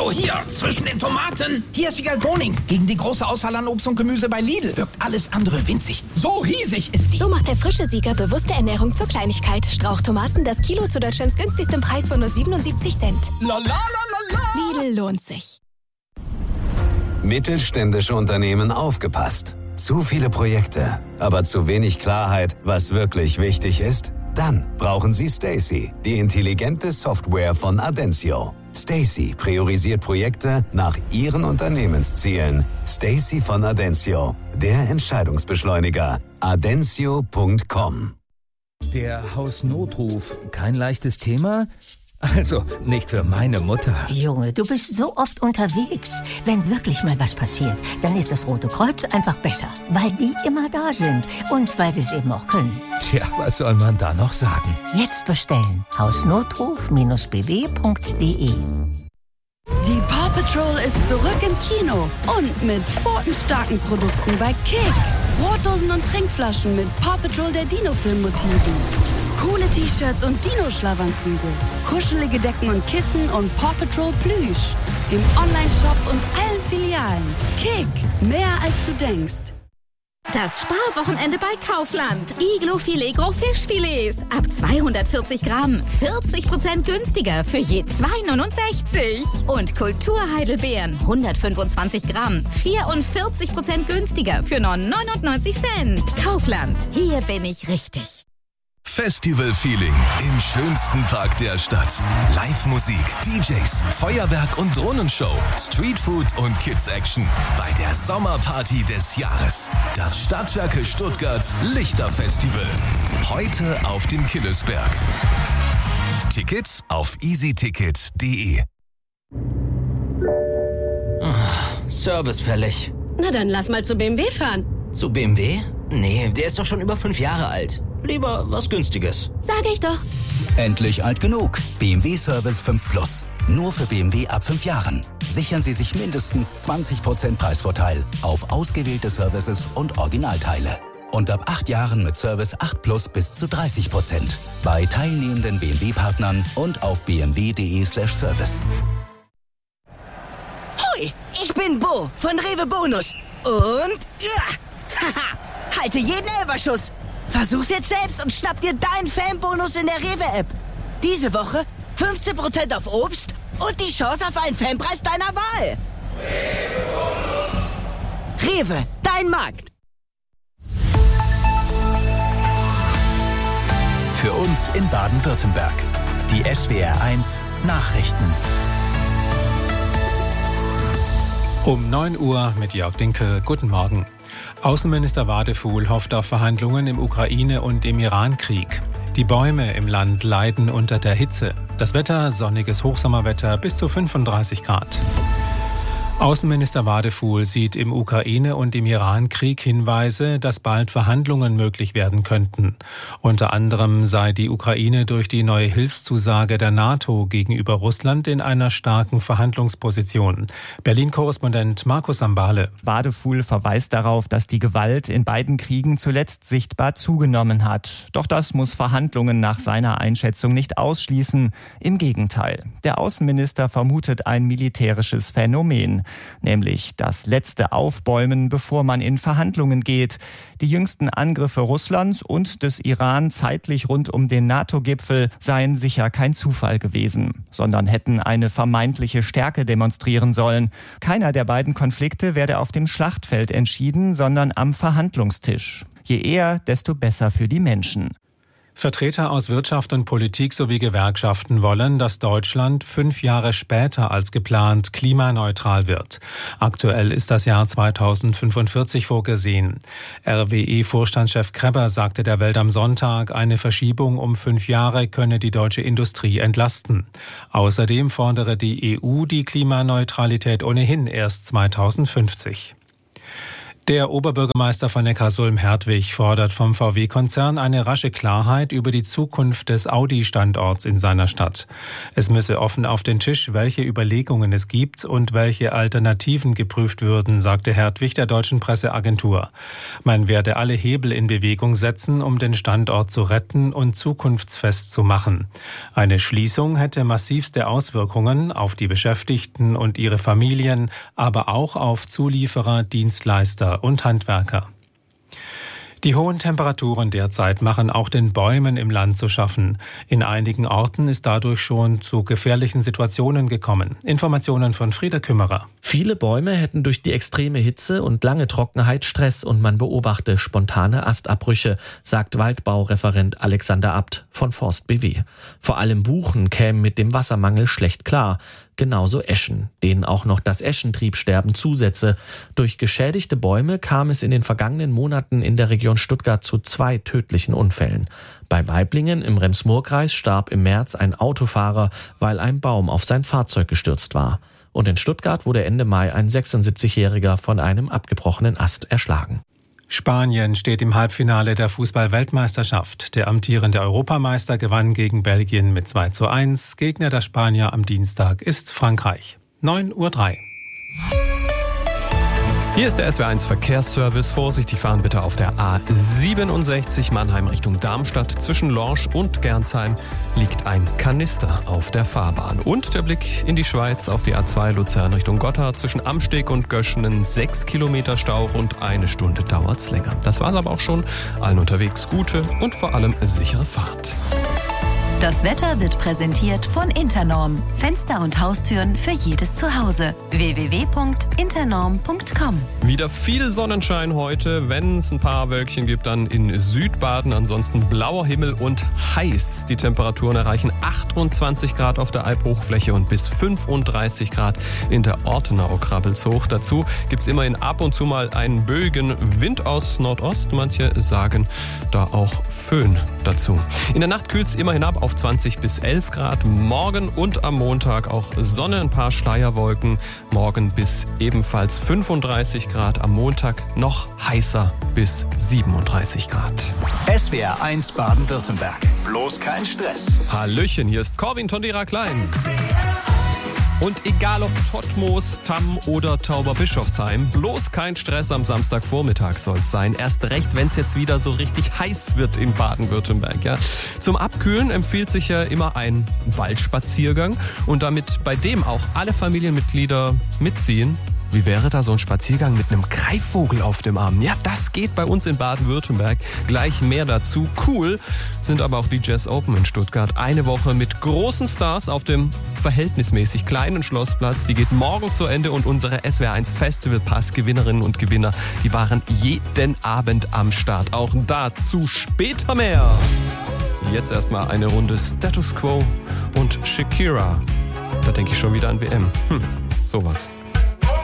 So, hier, zwischen den Tomaten. Hier ist Vigal Boning. Gegen die große Auswahl an Obst und Gemüse bei Lidl wirkt alles andere winzig. So riesig ist die. So macht der frische Sieger bewusste Ernährung zur Kleinigkeit. Strauchtomaten, das Kilo zu Deutschlands günstigsten Preis von nur 77 Cent. La, la, la, la, la. Lidl lohnt sich. Mittelständische Unternehmen aufgepasst. Zu viele Projekte, aber zu wenig Klarheit, was wirklich wichtig ist? Dann brauchen Sie Stacey, die intelligente Software von Adensio. Stacey priorisiert Projekte nach Ihren Unternehmenszielen. Stacey von Adensio, der Entscheidungsbeschleuniger. Adensio.com. Der Hausnotruf, kein leichtes Thema? Also, nicht für meine Mutter. Junge, du bist so oft unterwegs. Wenn wirklich mal was passiert, dann ist das Rote Kreuz einfach besser. Weil die immer da sind und weil sie es eben auch können. Tja, was soll man da noch sagen? Jetzt bestellen. Hausnotruf-bw.de. Die Paw Patrol ist zurück im Kino und mit pfotenstarken Produkten bei Kick. Brotdosen und Trinkflaschen mit Paw Patrol der Dino-Film-Motiven. Coole T-Shirts und Dino-Schlafanzüge. Kuschelige Decken und Kissen und Paw Patrol Plüsch. Im Online-Shop und allen Filialen. Kick, mehr als du denkst. Das Sparwochenende bei Kaufland. Iglo Filet Gros Fischfilets. Ab 240 Gramm. 40% günstiger für je 2,69. Und Kulturheidelbeeren. 125 Gramm. 44% günstiger für nur 99 Cent. Kaufland. Hier bin ich richtig. Festival-Feeling im schönsten Park der Stadt. Live-Musik, DJs, Feuerwerk und Drohnenshow, Streetfood und Kids-Action bei der Sommerparty des Jahres. Das Stadtwerke Stuttgart Lichterfestival. Heute auf dem Killesberg. Tickets auf easyticket.de. Service fällig. Na dann lass mal zu BMW fahren. Zu BMW? Nee, der ist doch schon über 5 Jahre alt. Lieber was Günstiges. Sag ich doch. Endlich alt genug. BMW Service 5 Plus. Nur für BMW ab 5 Jahren. Sichern Sie sich mindestens 20% Preisvorteil auf ausgewählte Services und Originalteile. Und ab 8 Jahren mit Service 8 Plus bis zu 30%. Bei teilnehmenden BMW-Partnern und auf bmw.de/service. Hoi, ich bin Bo von Rewe Bonus. Und halte jeden Elferschuss. Versuch's jetzt selbst und schnapp dir deinen Fanbonus in der Rewe-App. Diese Woche 15% auf Obst und die Chance auf einen Fanpreis deiner Wahl. Rewe, dein Markt. Für uns in Baden-Württemberg. Die SWR1 Nachrichten. Um 9 Uhr mit Jörg Dinkel. Guten Morgen. Außenminister Wadefuhl hofft auf Verhandlungen im Ukraine- und im Iran-Krieg. Die Bäume im Land leiden unter der Hitze. Das Wetter, sonniges Hochsommerwetter bis zu 35 Grad. Außenminister Wadefuhl sieht im Ukraine- und im Iran-Krieg Hinweise, dass bald Verhandlungen möglich werden könnten. Unter anderem sei die Ukraine durch die neue Hilfszusage der NATO gegenüber Russland in einer starken Verhandlungsposition. Berlin-Korrespondent Markus Sambale. Wadefuhl verweist darauf, dass die Gewalt in beiden Kriegen zuletzt sichtbar zugenommen hat. Doch das muss Verhandlungen nach seiner Einschätzung nicht ausschließen. Im Gegenteil. Der Außenminister vermutet ein militärisches Phänomen. Nämlich das letzte Aufbäumen, bevor man in Verhandlungen geht. Die jüngsten Angriffe Russlands und des Iran zeitlich rund um den NATO-Gipfel seien sicher kein Zufall gewesen, sondern hätten eine vermeintliche Stärke demonstrieren sollen. Keiner der beiden Konflikte werde auf dem Schlachtfeld entschieden, sondern am Verhandlungstisch. Je eher, desto besser für die Menschen. Vertreter aus Wirtschaft und Politik sowie Gewerkschaften wollen, dass Deutschland 5 Jahre später als geplant klimaneutral wird. Aktuell ist das Jahr 2045 vorgesehen. RWE-Vorstandschef Krebber sagte der Welt am Sonntag, eine Verschiebung um 5 Jahre könne die deutsche Industrie entlasten. Außerdem fordere die EU die Klimaneutralität ohnehin erst 2050. Der Oberbürgermeister von Neckarsulm-Hertwig fordert vom VW-Konzern eine rasche Klarheit über die Zukunft des Audi-Standorts in seiner Stadt. Es müsse offen auf den Tisch, welche Überlegungen es gibt und welche Alternativen geprüft würden, sagte Hertwig der deutschen Presseagentur. Man werde alle Hebel in Bewegung setzen, um den Standort zu retten und zukunftsfest zu machen. Eine Schließung hätte massivste Auswirkungen auf die Beschäftigten und ihre Familien, aber auch auf Zulieferer, Dienstleister und Handwerker. Die hohen Temperaturen derzeit machen auch den Bäumen im Land zu schaffen. In einigen Orten ist dadurch schon zu gefährlichen Situationen gekommen. Informationen von Frieda Kümmerer. Viele Bäume hätten durch die extreme Hitze und lange Trockenheit Stress und man beobachte spontane Astabbrüche, sagt Waldbaureferent Alexander Abt von Forst BW. Vor allem Buchen kämen mit dem Wassermangel schlecht klar. Genauso Eschen, denen auch noch das Eschentriebsterben zusetze. Durch geschädigte Bäume kam es in den vergangenen Monaten in der Region Stuttgart zu 2 tödlichen Unfällen. Bei Weiblingen im Rems-Murr-Kreis starb im März ein Autofahrer, weil ein Baum auf sein Fahrzeug gestürzt war. Und in Stuttgart wurde Ende Mai ein 76-Jähriger von einem abgebrochenen Ast erschlagen. Spanien steht im Halbfinale der Fußball-Weltmeisterschaft. Der amtierende Europameister gewann gegen Belgien mit 2:1. Gegner der Spanier am Dienstag ist Frankreich. 9:03 Uhr. Hier ist der SWR1 Verkehrsservice. Vorsichtig fahren bitte auf der A67 Mannheim Richtung Darmstadt. Zwischen Lorsch und Gernsheim liegt ein Kanister auf der Fahrbahn. Und der Blick in die Schweiz auf die A2 Luzern Richtung Gotthard. Zwischen Amsteg und Göschenen 6 Kilometer Stau, rund 1 Stunde dauert's länger. Das war's aber auch schon. Allen unterwegs gute und vor allem sichere Fahrt. Das Wetter wird präsentiert von Internorm. Fenster und Haustüren für jedes Zuhause. www.internorm.com. Wieder viel Sonnenschein heute. Wenn es ein paar Wölkchen gibt, dann in Südbaden. Ansonsten blauer Himmel und heiß. Die Temperaturen erreichen 28 Grad auf der Alphochfläche und bis 35 Grad in der Ortenaue Krabbelshoch. Dazu gibt es immerhin ab und zu mal einen böigen Wind aus Nordost. Manche sagen da auch Föhn dazu. In der Nacht kühlt es immerhin ab auf 20 bis 11 Grad. Morgen und am Montag auch Sonne, ein paar Schleierwolken. Morgen bis ebenfalls 35 Grad. Am Montag noch heißer bis 37 Grad. SWR1 Baden-Württemberg. Bloß kein Stress. Hallöchen, hier ist Corwin Tondera Klein. Und egal ob Todtmoos, Tamm oder Tauberbischofsheim, bloß kein Stress am Samstagvormittag soll es sein. Erst recht, wenn es jetzt wieder so richtig heiß wird in Baden-Württemberg. Ja. Zum Abkühlen empfiehlt sich ja immer ein Waldspaziergang. Und damit bei dem auch alle Familienmitglieder mitziehen, wie wäre da so ein Spaziergang mit einem Greifvogel auf dem Arm? Ja, das geht bei uns in Baden-Württemberg. Gleich mehr dazu. Cool sind aber auch die Jazz Open in Stuttgart. Eine Woche mit großen Stars auf dem verhältnismäßig kleinen Schlossplatz. Die geht morgen zu Ende und unsere SWR1 Festival Pass Gewinnerinnen und Gewinner, die waren jeden Abend am Start. Auch dazu später mehr. Jetzt erstmal eine Runde Status Quo und Shakira. Da denke ich schon wieder an WM. Sowas.